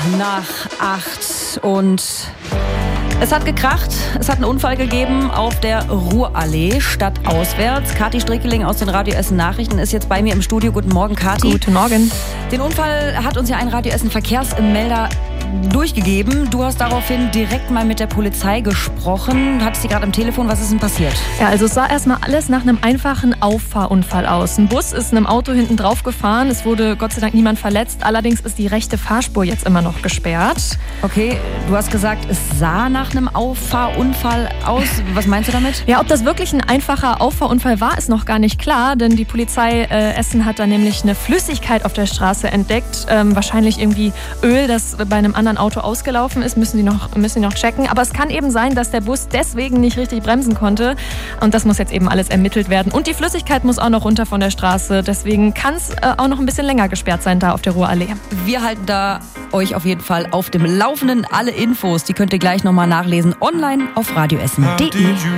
nach 8 und es hat gekracht. Es hat einen Unfall gegeben auf der Ruhrallee, stadtauswärts. Kathi Strickeling aus den Radio Essen Nachrichten ist jetzt bei mir im Studio. Guten Morgen, Kathi. Guten Morgen. Den Unfall hat uns ja ein Radio Essen Verkehrsmelder durchgegeben. Du hast daraufhin direkt mal mit der Polizei gesprochen. Du hattest sie gerade am Telefon. Was ist denn passiert? Ja, also es sah erstmal alles nach einem einfachen Auffahrunfall aus. Ein Bus ist einem Auto hinten drauf gefahren. Es wurde Gott sei Dank niemand verletzt. Allerdings ist die rechte Fahrspur jetzt immer noch gesperrt. Okay, du hast gesagt, es sah nach einem Auffahrunfall aus. Was meinst du damit? Ja, ob das wirklich ein einfacher Auffahrunfall war, ist noch gar nicht klar. Denn die Polizei Essen hat da nämlich eine Flüssigkeit auf der Straße entdeckt. Wahrscheinlich irgendwie Öl, das bei einem anderen Auto ausgelaufen ist, müssen die noch checken. Aber es kann eben sein, dass der Bus deswegen nicht richtig bremsen konnte. Und das muss jetzt eben alles ermittelt werden. Und die Flüssigkeit muss auch noch runter von der Straße. Deswegen kann es auch noch ein bisschen länger gesperrt sein da auf der Ruhrallee. Wir halten da euch auf jeden Fall auf dem Laufenden. Alle Infos, die könnt ihr gleich nochmal nachlesen online auf radioessen.de.